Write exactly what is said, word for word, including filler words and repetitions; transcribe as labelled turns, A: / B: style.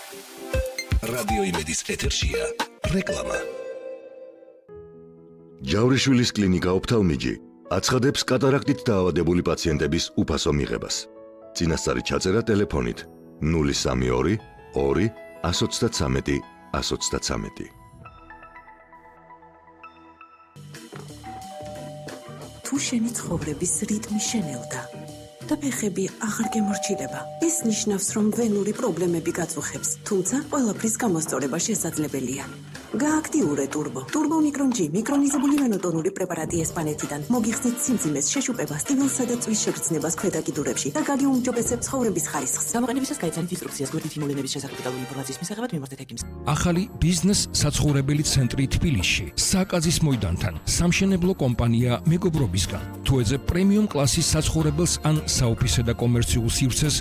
A: რადიო იმედის ეთერშია რეკლამა.
B: ჯავრიშვილის კლინიკა ოფთალმიჯი აცხადებს კატარაქტით დაავადებული პაციენტების უფასო მიღებას. წინასწარი ჩაწერა ტელეფონით ნული სამი ორი ორი ას ოცდათსამეტი ას ოცდათსამეტი.
C: თუ შენი ცხოვრების რიტმი შენელდა და ფეხები აღარ გემორჩილება, ეს ნიშნავს, რომ ვენური პრობლემები გაწუხებს, თუმცა ყველაფრის გამოსწორება შესაძლებელია. გააქტიურე ტურბო. ტურბო მიკრონ ჯი მიკრონიზებული ვენოტონური პრეპარატი ესპანეთიდან მოგიხსნით სიმძიმეს, შეშუპებას, ტივილსა და წვის შეგრძნებას ქვედა კიდურებში და გაგიუმჯობესებს ცხოვრების ხარისხს.
D: გამოყენებისას გაიცანით ინსტრუქციას გვერდით იმოვლენების შესახებ დეტალური ინფორმაციის მისაღებად მიმართეთ ჰეკიმს.
E: ახალი ბიზნეს საცხოვრებელი ცენტრი თბილისში, საკაზის მოედანთან, სამშენებლო კომპანია მეგობრობისგან. თუ ეძებ პრემიუმ კლასის საცხოვრებელს ან საოფისე და კომერციულ სივრცეს,